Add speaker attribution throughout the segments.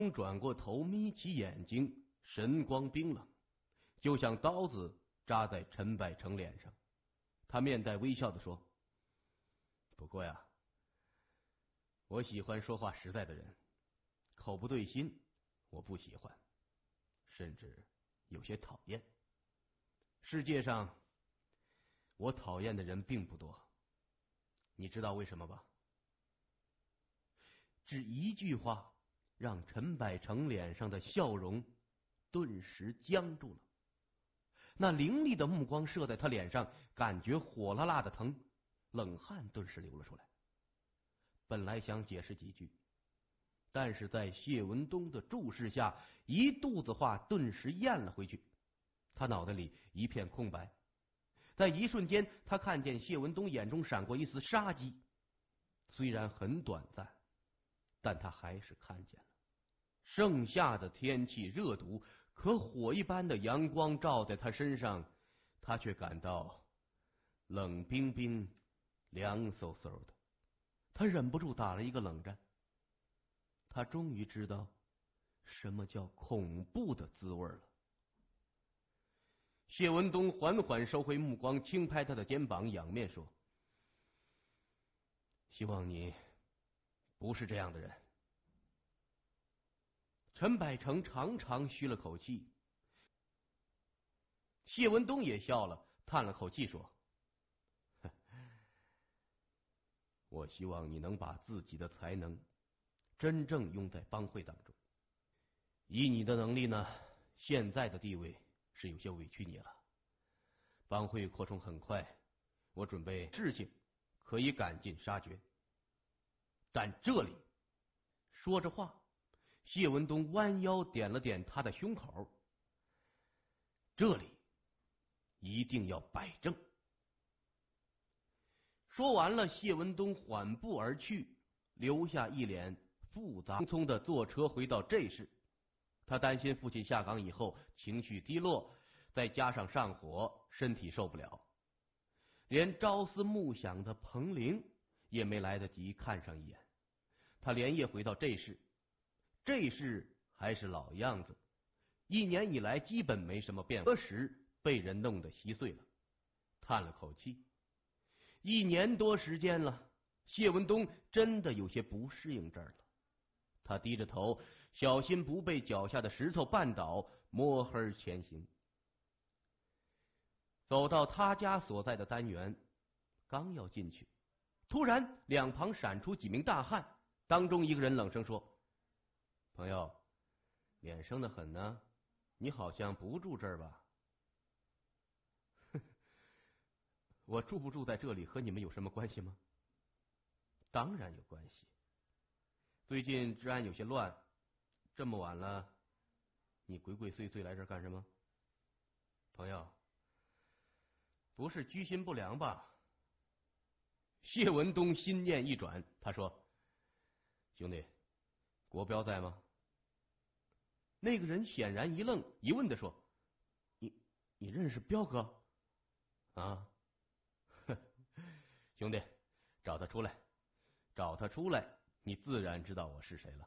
Speaker 1: 转过头，眯起眼睛，神光冰冷，就像刀子扎在陈百成脸上。他面带微笑地说：“不过呀，我喜欢说话实在的人，口不对心，我不喜欢，甚至有些讨厌。世界上，我讨厌的人并不多，你知道为什么吧？”只一句话，让陈百成脸上的笑容顿时僵住了。那凌厉的目光射在他脸上，感觉火辣辣的疼，冷汗顿时流了出来。本来想解释几句，但是在谢文东的注视下，一肚子话顿时咽了回去。他脑袋里一片空白，在一瞬间，他看见谢文东眼中闪过一丝杀机，虽然很短暂，但他还是看见了。盛夏的天气热毒，可火一般的阳光照在他身上，他却感到冷冰冰、凉飕飕的。他忍不住打了一个冷战。他终于知道什么叫恐怖的滋味了。谢文东缓缓收回目光，轻拍他的肩膀，仰面说：“希望你不是这样的人。”陈百成长长吁了口气，谢文东也笑了，叹了口气说：“我希望你能把自己的才能真正用在帮会当中。以你的能力呢，现在的地位是有些委屈你了。帮会扩充很快，我准备事情可以赶尽杀绝。但这里……”说着话，谢文东弯腰点了点他的胸口，这里一定要摆正。说完了，谢文东缓步而去，留下一脸复杂，匆匆的坐车回到 J 市。他担心父亲下岗以后情绪低落，再加上上火，身体受不了，连朝思暮想的彭玲也没来得及看上一眼。他连夜回到 J 市。J 市还是老样子，一年以来基本没什么变化，何时被人弄得稀碎了。叹了口气，1年多时间了，谢文东真的有些不适应这儿了。他低着头，小心不被脚下的石头绊倒，摸黑前行。走到他家所在的单元，刚要进去，突然两旁闪出几名大汉，当中一个人冷声说：“朋友，脸生得很呢，你好像不住这儿吧？”“我住不住在这里和你们有什么关系吗？”“当然有关系。最近治安有些乱，这么晚了，你鬼鬼祟祟来这儿干什么？”“朋友，不是居心不良吧？”谢文东心念一转，他说：“兄弟，国标在吗？”那个人显然一愣，疑问地说：“你认识彪哥？”“啊，兄弟，找他出来，找他出来，你自然知道我是谁了。”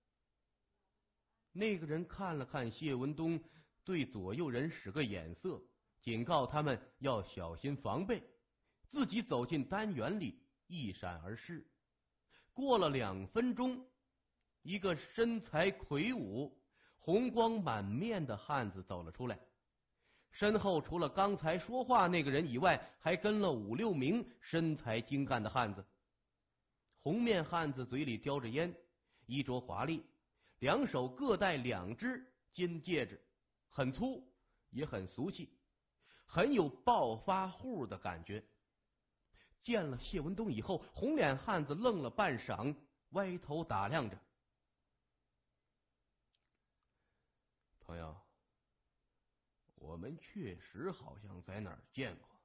Speaker 1: 那个人看了看谢文东，对左右人使个眼色，警告他们要小心防备，自己走进单元里，一闪而逝。过了2分钟，一个身材魁梧、红光满面的汉子走了出来，身后除了刚才说话那个人以外，还跟了5、6名身材精干的汉子。红面汉子嘴里叼着烟，衣着华丽，两手各戴2只金戒指，很粗也很俗气，很有暴发户的感觉。见了谢文东以后，红脸汉子愣了半晌，歪头打量着。“朋友，我们确实好像在哪儿见过。”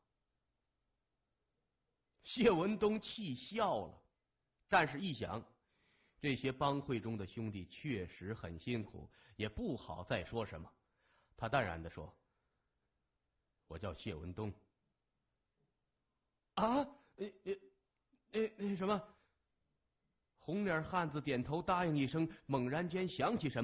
Speaker 1: 谢文东气笑了，但是一想，这些帮会中的兄弟确实很辛苦，也不好再说什么。他淡然地说：“我叫谢文东。”“啊，什么？” 红脸汉子点头答应一声，猛然间想起什么。